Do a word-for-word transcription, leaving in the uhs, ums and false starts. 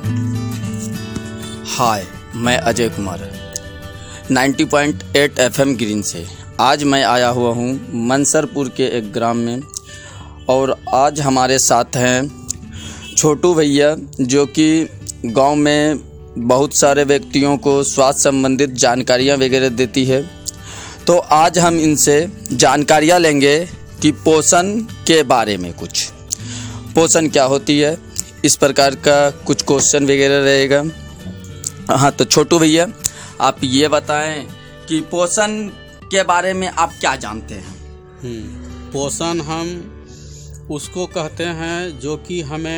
हाय, मैं अजय कुमार नब्बे पॉइंट आठ एफएम ग्रीन से। आज मैं आया हुआ हूँ मनसरपुर के एक ग्राम में और आज हमारे साथ हैं छोटू भैया, जो कि गांव में बहुत सारे व्यक्तियों को स्वास्थ्य संबंधित जानकारियाँ वगैरह देती है। तो आज हम इनसे जानकारियाँ लेंगे कि पोषण के बारे में, कुछ पोषण क्या होती है, इस प्रकार का कुछ क्वेश्चन वगैरह रहेगा। हाँ, तो छोटू भैया आप ये बताएं कि पोषण के बारे में आप क्या जानते हैं? पोषण हम उसको कहते हैं जो कि हमें